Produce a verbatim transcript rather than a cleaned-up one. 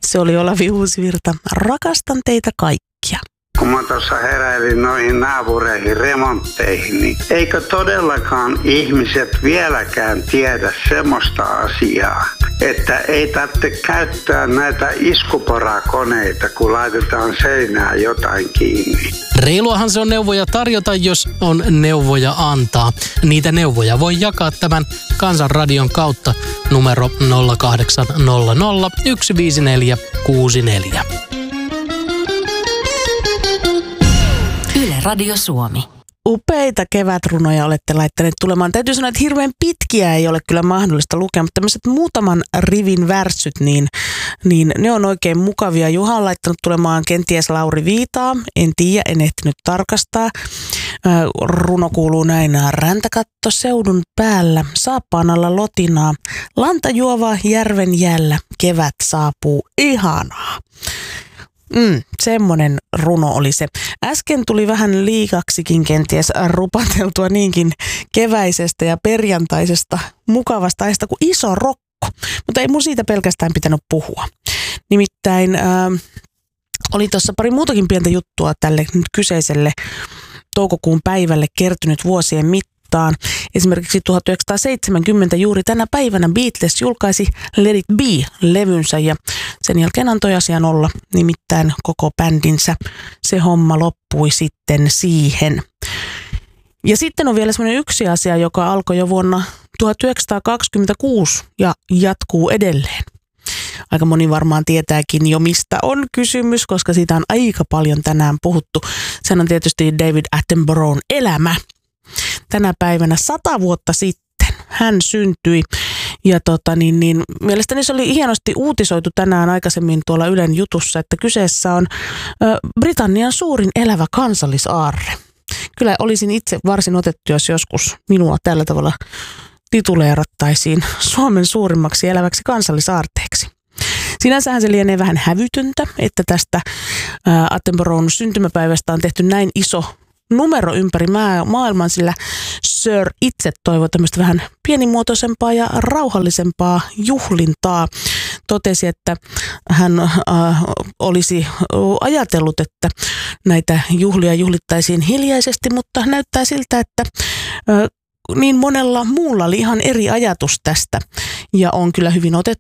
Se oli Olavi Uusivirta. Rakastan teitä kaikkia. Kun mä tuossa heräilin noihin naapureihin remontteihin, niin eikö todellakaan ihmiset vieläkään tiedä semmoista asiaa, että ei tarvitse käyttää näitä iskuporakoneita, kun laitetaan seinään jotain kiinni. Reiluahan se on neuvoja tarjota, jos on neuvoja antaa. Niitä neuvoja voi jakaa tämän Kansanradion kautta numero nolla kahdeksan nolla nolla yksi viisi neljä kuusi neljä. Yle Radio Suomi. Upeita kevätrunoja olette laittaneet tulemaan. Täytyy sanoa, että hirveän pitkiä ei ole kyllä mahdollista lukea, mutta tämmöiset muutaman rivin värssyt, niin, niin ne on oikein mukavia. Juha on laittanut tulemaan kenties Lauri Viitaa. En tiedä, en ehtinyt tarkastaa. Runo kuuluu näin. Räntäkatto seudun päällä, saappaan alla lotinaa. Lanta juovaa järven jällä, kevät saapuu ihanaa. Mm, semmoinen runo oli se. Äsken tuli vähän liikaksikin kenties rupateltua niinkin keväisestä ja perjantaisesta mukavasta ajasta kuin Iso Rokko. Mutta ei mun siitä pelkästään pitänyt puhua. Nimittäin äh, oli tuossa pari muutakin pientä juttua tälle kyseiselle toukokuun päivälle kertynyt vuosien mittaan. Esimerkiksi tuhatyhdeksänsataaseitsemänkymmentä juuri tänä päivänä Beatles julkaisi Let It Be-levynsä ja sen jälkeen antoi asian olla, nimittäin koko bändinsä. Se homma loppui sitten siihen. Ja sitten on vielä semmoinen yksi asia, joka alkoi jo vuonna tuhatyhdeksänsataakaksikymmentäkuusi ja jatkuu edelleen. Aika moni varmaan tietääkin jo, mistä on kysymys, koska siitä on aika paljon tänään puhuttu. Sen on tietysti David Attenboroughn elämä. Tänä päivänä sata vuotta sitten hän syntyi ja tota, niin, niin, mielestäni se oli hienosti uutisoitu tänään aikaisemmin tuolla Ylen jutussa, että kyseessä on ö, Britannian suurin elävä kansallisaarre. Kyllä olisin itse varsin otettu, jos joskus minua tällä tavalla tituleerattaisiin Suomen suurimmaksi eläväksi kansallisaarteeksi. Sinänsähän se lienee vähän hävytöntä, että tästä ö, Attenboroughn syntymäpäivästä on tehty näin iso numero ympäri maailman, sillä Sir itse toivoi tämmöistä vähän pienimuotoisempaa ja rauhallisempaa juhlintaa. Totesi, että hän äh, olisi ajatellut, että näitä juhlia juhlittaisiin hiljaisesti, mutta näyttää siltä, että äh, niin monella muulla oli ihan eri ajatus tästä ja on kyllä hyvin otettu